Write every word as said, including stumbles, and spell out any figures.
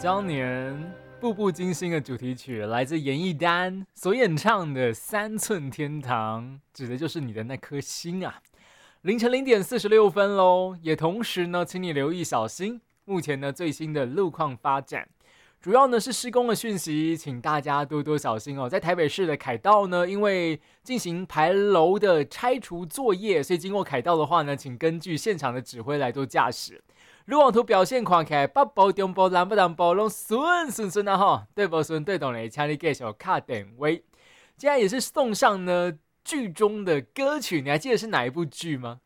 当年步步惊心的主题曲来自严艺丹所演唱的《三寸天堂》，指的就是你的那颗心啊。凌晨零点四十六分喽，也同时呢，请你留意小心目前呢最新的路况发展。主要呢是施工的讯息，请大家多多小心哦。在台北市的凯道呢，因为进行牌楼的拆除作业，所以经过凯道的话呢，请根据现场的指挥来做驾驶。路网图表现看起来北部、中部、南部、南部都顺顺顺啊哈，对不顺对懂嘞，请你继续卡点位。接下来也是送上呢剧中的歌曲，你还记得是哪一部剧吗？